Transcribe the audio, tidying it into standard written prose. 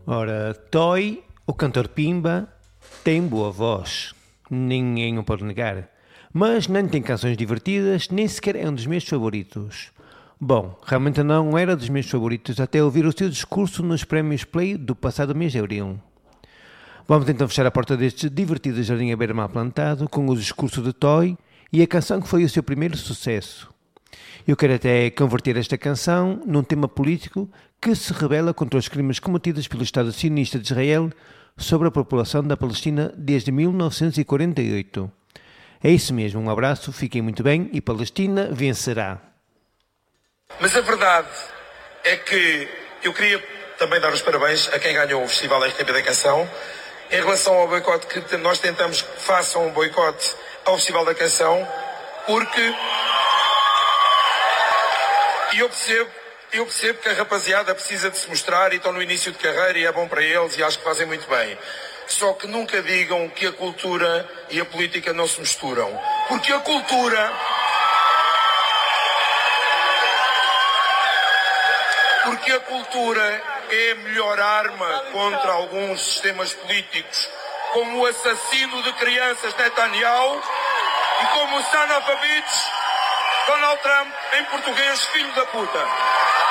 Ora, Toy, o cantor Pimba, tem boa voz, ninguém o pode negar, mas nem tem canções divertidas, nem sequer é um dos meus favoritos. Bom, realmente não era dos meus favoritos até ouvir o seu discurso nos prémios Play do passado mês de abril. Vamos então fechar a porta deste divertido jardim à beira-mar plantado com o discurso de Toy e a canção que foi o seu primeiro sucesso. Eu quero até converter esta canção num tema político que se rebela contra os crimes cometidos pelo Estado sionista de Israel sobre a população da Palestina desde 1948. É isso mesmo, um abraço, fiquem muito bem e Palestina vencerá. Mas a verdade é que eu queria também dar os parabéns a quem ganhou o Festival RTP da Canção. Em relação ao boicote que nós tentamos que façam um boicote ao Festival da Canção, porque eu percebo que a rapaziada precisa de se mostrar e estão no início de carreira e é bom para eles e acho que fazem muito bem. Só que nunca digam que a cultura e a política não se misturam. Porque a cultura é a melhor arma contra alguns sistemas políticos, como o assassino de crianças Netanyahu e como o son of a bitch Donald Trump, em português, filho da puta.